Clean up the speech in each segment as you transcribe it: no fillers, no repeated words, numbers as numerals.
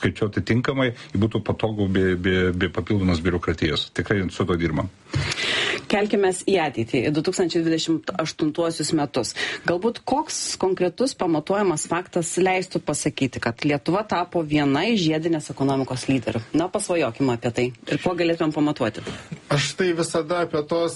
skaičiuoti tinkamai, būtų patogu be papildomas biurokratijos. Tikrai su to dirbam. Kelkimės į ateitį, į 2028 metus. Galbūt koks konkretus pamatuojamas faktas leistų pasakyti, kad Lietuva tapo viena iš žiedinės ekonomikos lyderių? Na, pasvajokime apie tai. Ir kuo galėtumėm pamatuoti? Aš tai visada apie tos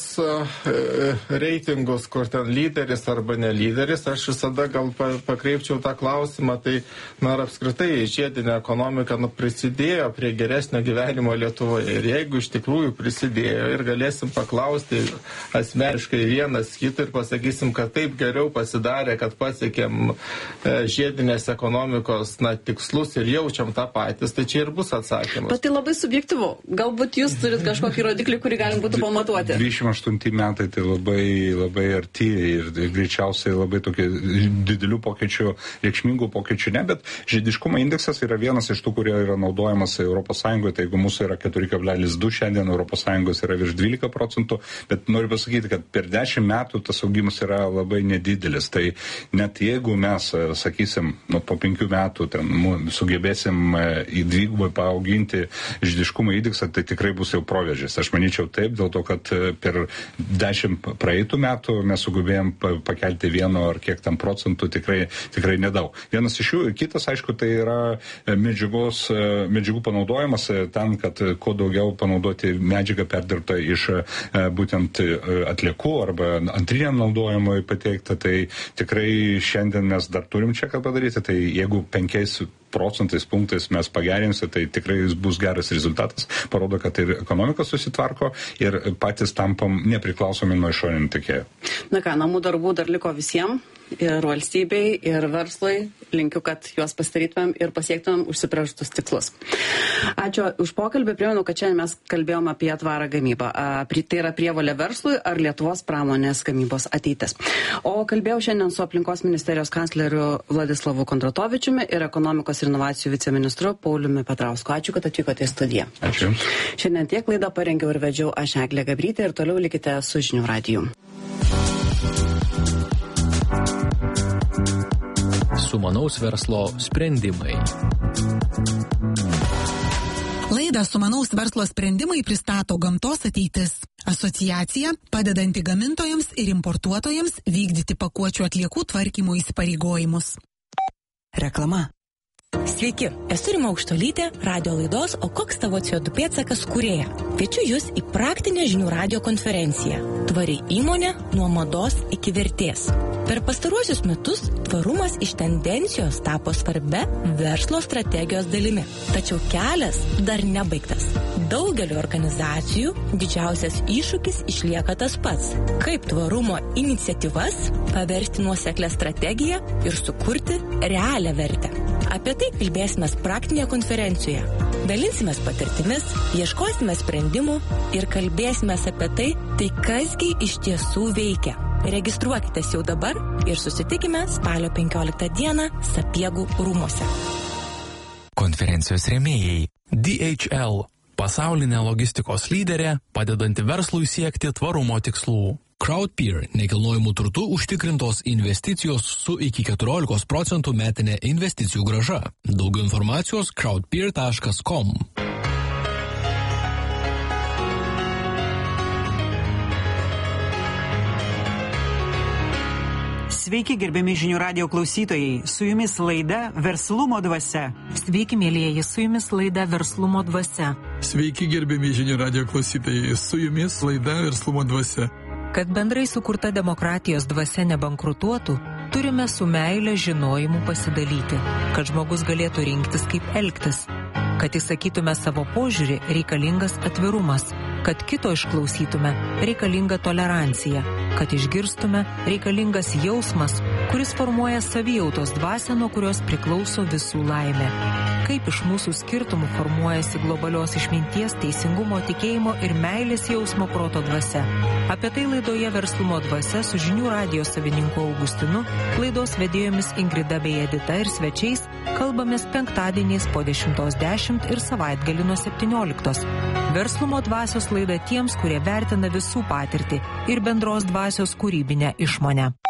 reitingus, kur ten lyderis arba ne lyderis, aš visada gal pakreipčiau tą klausimą, tai, ar apskritai žiedinė ekonomika prisidėjo prie geresnio gyvenimo Lietuvoje. Ir jeigu iš tikrųjų prisidėjo ir galėsim paklausti asmeniškai vienas kitą ir pasakysim, kad taip geriau pasidarė, kad pasiekėm žiedinės ekonomikos tikslus ir jaučiam tą patys, tai čia ir bus atsakymas. Bet tai labai subjektyvu. Galbūt jūs turit kažkokį rodiklį, kurį galim būtų pamatuoti. 28 metai tai labai arti ir greičiausiai labai tokie didelių pokyčių, reikšmingų pokyčių ne, bet žiediškumo indeksas yra vienas iš tų, kurie yra naudojamas ES, tai jeigu mūsų yra 4,2, šiandien ES yra virš 12%, bet noriu pasakyti, kad per 10 metų tas augimas yra labai nedidelis. Tai net jeigu mes, sakysim, po 5 metų sugebėsim į dvigubai paauginti žiediškumo indeksą, tai tikrai bus jau proveržis. Aš manyčiau taip, dėl to, kad per 10 praeitų metų mes sugebėjom pakelti 1 ar kiek tam procentų, tikrai nedaug. Vienas iš jų ir kitas, aišku, tai yra medžiagų panaudojimas tam, kad kuo daugiau panaudoti medžiagą perdirbtą iš būtent atliekų arba antriniam naudojimui pateikta, tai tikrai šiandien mes dar turim čia ką padaryti, tai jeigu 5 punktais mes pagerinsime, tai tikrai bus geras rezultatas, parodo, kad ir ekonomika susitvarko ir patys tampam nepriklausomi nuo išorinių tiekėjų. Na ką, namų darbų dar liko visiems, ir valstybei, ir verslui. Linkiu, kad juos pasidarytumėm ir pasiektumėm užsibrėžtus tikslus. Ačiū už pokalbį. Primenu, kad šiandien mes kalbėjome apie tvarą gamybą. Tai yra prievolė verslui ar Lietuvos pramonės gamybos ateitis. O kalbėjau šiandien su aplinkos ministerijos kancleriu Vladislavu Kondratovičiumi ir ekonomikos ir inovacijų viceministru Pauliumi Petrausku. Ačiū, kad atvykote į studiją. Ačiū. Šiandien tiek laidą parengiau ir vedžiau aš Eglė Gabrytė ir toliau likite su Žinių radiju. Sumanaus verslo sprendimai. Laidą Sumanaus verslo sprendimai pristato Gamtos ateitis. Asociacija, padedanti gamintojams ir importuotojams vykdyti pakuočių atliekų tvarkymo įsipareigojimus. Reklama. Sveiki, esu Rima Aukštolytė, radio laidos O koks tavo CO2 pėdsakas kūrėja. Kviečiu jūs į praktinę Žinių radijo konferenciją. Tvari įmonė nuo mados iki vertės. Per pastaruosius metus tvarumas iš tendencijos tapo svarbia verslo strategijos dalimi. Tačiau kelias dar nebaigtas. Daugeliu organizacijų didžiausias iššūkis išlieka tas pats. Kaip tvarumo iniciatyvas paversti nuoseklę strategiją ir sukurti realią vertę. Apie tai kalbėsime praktinėje konferencijoje. Dalinsimės patirtimis, ieškosime sprendimų ir kalbėsime apie tai kasgi iš tiesų veikia. Registruokitės jau dabar ir susitikime spalio 15 dieną Sapiegų rūmuose. Konferencijos rėmėjai DHL – pasaulinė logistikos lyderė, padedanti verslui siekti tvarumo tikslų. Crowdpeer – nekilnojamų turtų užtikrintos investicijos su iki 14% metinė investicijų grąža. Daugiau informacijos crowdpeer.com. Sveiki, gerbiami Žinių radijo klausytojai. Su jumis laida Verslumo dvasia. Sveiki, mėlyjeji, su jumis laida Verslumo dvasia. Sveiki, gerbiami Žinių radijo klausytojai. Su jumis laida Verslumo dvasia. Kad bendrai sukurta demokratijos dvasia nebankrutuotų, turime su meile žinojimu pasidalyti, kad žmogus galėtų rinktis, kaip elgtis. Kad įsakytume savo požiūrį, reikalingas atvirumas. Kad kito išklausytume, reikalinga tolerancija. Kad išgirstume, reikalingas jausmas, kuris formuoja savijautos dvasią, nuo kurios priklauso visų laimė. Kaip iš mūsų skirtumų formuojasi globalios išminties, teisingumo, tikėjimo ir meilės jausmo proto dvasia. Apie tai laidoje Verslumo dvasia su Žinių radijo savininku Augustinu, laidos vedėjomis Ingrida bei Edita ir svečiais kalbamės penktadieniais po 10:10 ir savaitgalį nuo 17. Verslumo dvasios laida tiems, kurie vertina visų patirtį ir bendros dvasios kūrybinę išmonę.